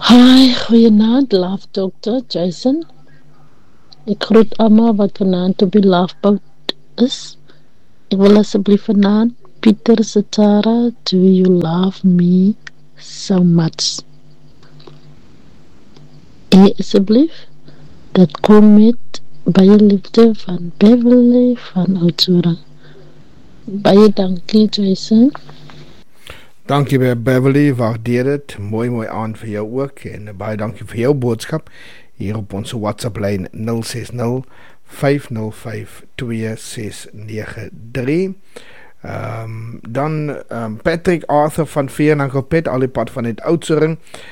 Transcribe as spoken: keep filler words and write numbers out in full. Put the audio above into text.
Hi, goeienaand, Love Doctor Jason. Ek groet almal wat vanaand op die Loveboat is. Ek wil asseblief vanaand Pieter Satara, do you love me so much? En asseblief, dat kom met baie liefde van Beverly van Oudtshoorn. Baie dankie, Jason. Dankie by Beverly, waardeer dit. Mooi mooi aan vir jou ook en baie dankie vir jou boodskap hier op ons WhatsApp lyn nul ses nul vyf nul vyf twee ses nege drie. Um, dan um, Patrick Arthur van Veer en Uncle Pet, al die pad van het Oudtshoorn.